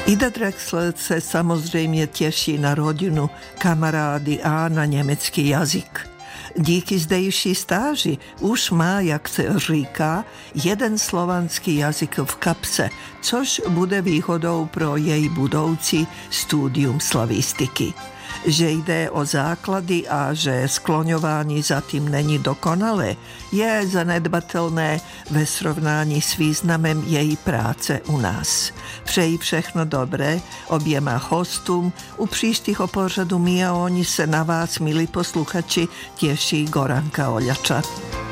Ida Drexler se samozřejmě těší na rodinu, kamarády a na německý jazyk. Díky zdejší stáži už má, jak se říká, jeden slovanský jazyk v kapse, což bude výhodou pro její budoucí studium slavistiky. Že jde o základy a že skloňování zatím není dokonalé, je zanedbatelné ve srovnání s významem její práce u nás. Přeji všechno dobré oběma hostům. U příštího pořadu My a oni se na vás, milí posluchači, těší Goranka Oljača.